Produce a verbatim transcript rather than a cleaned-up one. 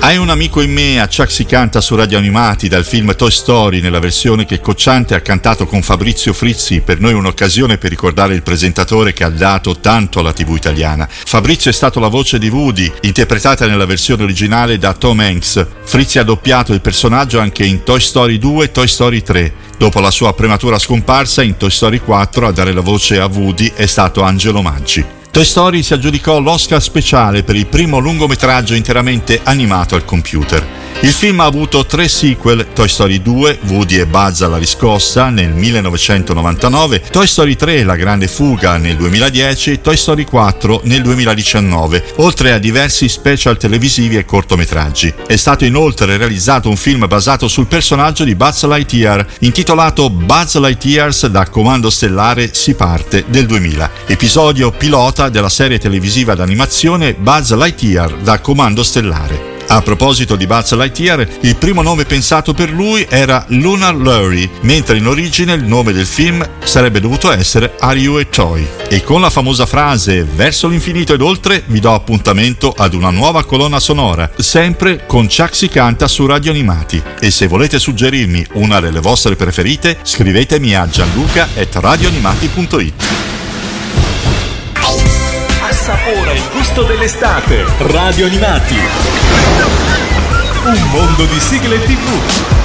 Hai un amico in me, a Chuck si canta su Radio Animati dal film Toy Story nella versione che Cocciante ha cantato con Fabrizio Frizzi, per noi un'occasione per ricordare il presentatore che ha dato tanto alla tivù italiana. Fabrizio è stato la voce di Woody, interpretata nella versione originale da Tom Hanks. Frizzi ha doppiato il personaggio anche in Toy Story due e Toy Story tre. Dopo la sua prematura scomparsa, in Toy Story quattro a dare la voce a Woody è stato Angelo Maggi. Toy Story si aggiudicò l'Oscar speciale per il primo lungometraggio interamente animato al computer. Il film ha avuto tre sequel: Toy Story due, Woody e Buzz alla riscossa nel millenovecentonovantanove, Toy Story tre, La grande fuga nel duemiladieci e Toy Story quattro nel duemiladiciannove, oltre a diversi special televisivi e cortometraggi. È stato inoltre realizzato un film basato sul personaggio di Buzz Lightyear, intitolato Buzz Lightyears da Comando Stellare si parte, del duemila, episodio pilota della serie televisiva d'animazione Buzz Lightyear da Comando Stellare. A proposito di Buzz Lightyear, il primo nome pensato per lui era Lunar Larry, mentre in origine il nome del film sarebbe dovuto essere Are You a Toy? E con la famosa frase verso l'infinito ed oltre vi do appuntamento ad una nuova colonna sonora, sempre con Chuck si canta su Radio Animati. E se volete suggerirmi una delle vostre preferite, scrivetemi a gianluca at radioanimati punto it. Assapora il gusto dell'estate. Radio Animati. Un mondo di sigle tivù.